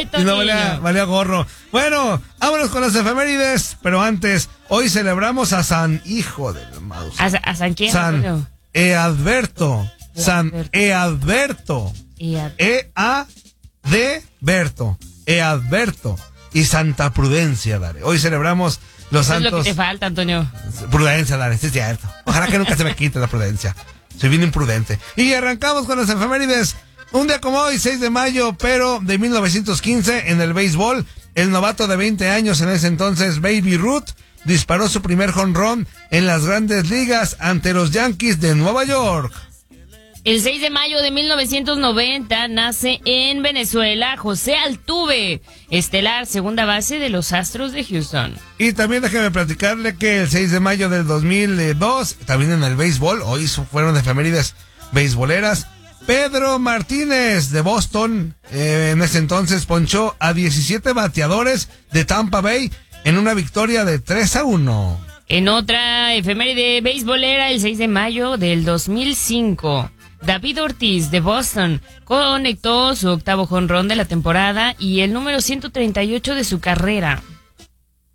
Ay, y no valía gorro. Bueno, vámonos con las efemérides, pero antes, hoy celebramos a San Hijo del Mouse. ¿A San quién? San Eadberto. San Eadberto. Eadberto. Y Santa Prudencia, Dare. Hoy celebramos los santos. Es lo que te falta, Antonio. Prudencia, Dare, sí es cierto. Ojalá que nunca se me quite la prudencia. Soy bien imprudente. Y arrancamos con las efemérides. Un día como hoy, 6 de mayo, pero de 1915, en el béisbol, el novato de 20 años en ese entonces, Baby Ruth, disparó su primer jonrón en las Grandes Ligas ante los Yankees de Nueva York. El 6 de mayo de 1990 nace en Venezuela José Altuve, estelar segunda base de los Astros de Houston. Y también déjeme platicarle que el 6 de mayo del 2002, también en el béisbol, hoy fueron efemérides beisboleras, Pedro Martínez de Boston, en ese entonces ponchó a 17 bateadores de Tampa Bay en una victoria de 3-1. En otra efeméride beisbolera, el 6 de mayo del 2005, David Ortiz de Boston conectó su octavo jonrón de la temporada y el número 138 de su carrera.